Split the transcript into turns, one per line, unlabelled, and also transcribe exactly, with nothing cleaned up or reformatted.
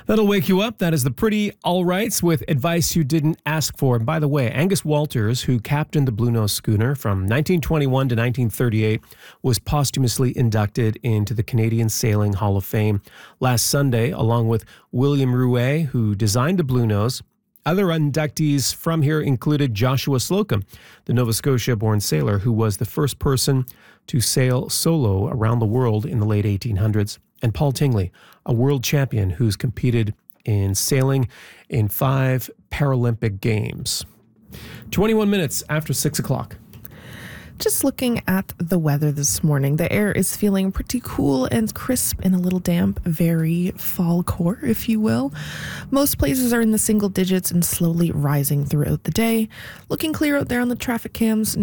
That'll wake you up. That is the Pretty All Rights with advice you didn't ask for. And by the way, Angus Walters, who captained the Bluenose schooner from nineteen twenty-one to nineteen thirty-eight, was posthumously inducted into the Canadian Sailing Hall of Fame last Sunday, along with William Rouet, who designed the Bluenose. Other inductees from here included Joshua Slocum, the Nova Scotia-born sailor who was the first person to sail solo around the world in the late eighteen hundreds, and Paul Tingley, a world champion who's competed in sailing in five Paralympic Games. twenty-one minutes after six o'clock.
Just looking at the weather this morning, the air is feeling pretty cool and crisp and a little damp, very fall core, if you will. Most places are in the single digits and slowly rising throughout the day. Looking clear out there on the traffic cams.